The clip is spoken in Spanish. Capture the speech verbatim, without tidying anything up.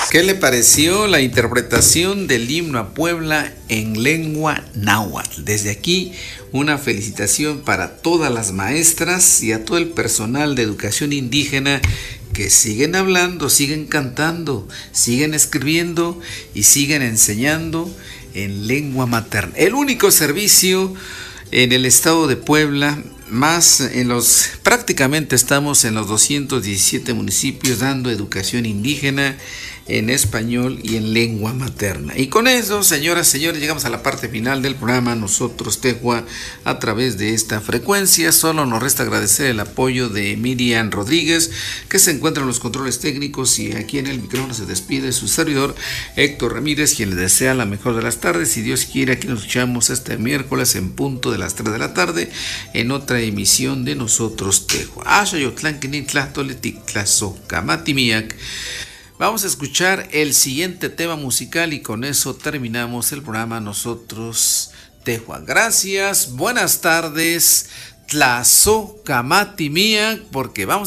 ¿Qué le pareció la interpretación del himno a Puebla en lengua náhuatl? Desde aquí, una felicitación para todas las maestras y a todo el personal de educación indígena que siguen hablando, siguen cantando, siguen escribiendo y siguen enseñando en lengua materna. El único servicio en el estado de Puebla, más en los, prácticamente estamos en los doscientos diecisiete municipios dando educación indígena en español y en lengua materna. Y con eso, señoras y señores, llegamos a la parte final del programa Nosotros Tehua a través de esta frecuencia. Solo nos resta agradecer el apoyo de Miriam Rodríguez, que se encuentra en los controles técnicos, y aquí en el micrófono se despide su servidor Héctor Ramírez, quien le desea la mejor de las tardes. Si Dios quiere, aquí nos escuchamos este miércoles en punto de las tres de la tarde en otra emisión de Nosotros Tehua. Vamos a escuchar el siguiente tema musical y con eso terminamos el programa Nosotros Tehua. Gracias, buenas tardes, Tlazocamatimiac, porque vamos